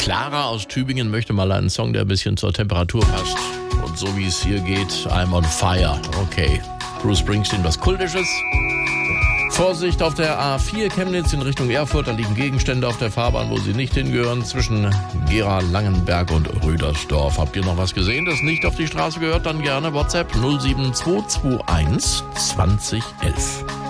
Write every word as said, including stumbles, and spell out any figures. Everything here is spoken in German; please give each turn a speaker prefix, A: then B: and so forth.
A: Clara aus Tübingen möchte mal einen Song, der ein bisschen zur Temperatur passt. Und so wie es hier geht, I'm on fire. Okay. Bruce Springsteen, was Kultisches. Vorsicht auf der A vier Chemnitz in Richtung Erfurt. Da liegen Gegenstände auf der Fahrbahn, wo sie nicht hingehören. Zwischen Gera, Langenberg und Rüdersdorf. Habt ihr noch was gesehen, das nicht auf die Straße gehört? Dann gerne WhatsApp null sieben zwei zwei eins zwanzig elf.